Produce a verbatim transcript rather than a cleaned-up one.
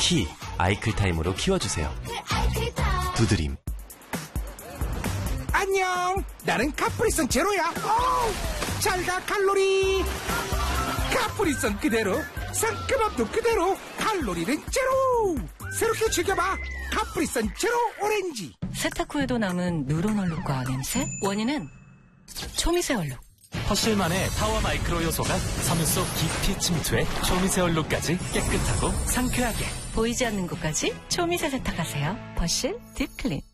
키 아이클타임으로 키워주세요. 두드림. 안녕, 나는 카프리선 제로야. 잘가 칼로리. 카프리선 그대로, 상큼함도 그대로, 칼로리는 제로. 새롭게 즐겨봐, 카프리선 제로 오렌지. 세탁 후에도 남은 누런 얼룩과 냄새? 원인은 초미세 얼룩. 퍼실만의 타워 마이크로 요소가 섬유 속 깊이 침투해 초미세 얼룩까지 깨끗하고 상쾌하게. 보이지 않는 곳까지 초미세 세탁하세요. 퍼실 딥클린.